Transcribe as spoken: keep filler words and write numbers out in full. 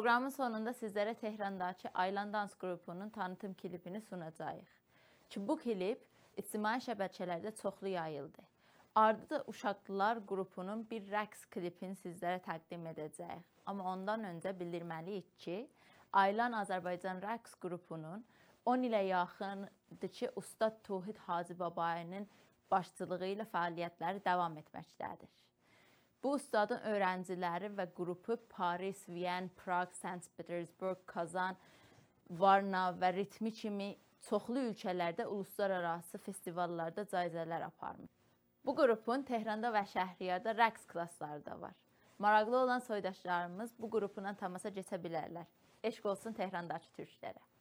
Programın sonunda sizlere Tehrandakı Aylan Dans qrupunun tanıtım klipini sunacağıq. Ki bu klip ictimai şəbəkələrdə çoxlu yayıldı. Ardı da Uşaqlılar qrupunun bir rəqs klipini sizlərə təqdim edəcəyik. Amma ondan öncə bildirməliyik ki, Aylan Azərbaycan rəqs qrupunun on ilə yaxındır ki, Ustad Tohid Hacı Babayinin başçılığı ilə fəaliyyətləri davam etməkdədir. Bu ustadın öğrenciləri və qrupu Paris, Viyen, Prag, Saint Petersburg, Kazan, Varna və Ritmi kimi çoxlu ölkələrdə uluslararası festivallarda caizələr aparmış. Bu qrupun Tehranda və Şəhriyarda rəqs klassları da var. Maraqlı olan soydaşlarımız bu qrupuna təmasa keçə bilərlər. Eşq olsun Tehrandakı türklərə.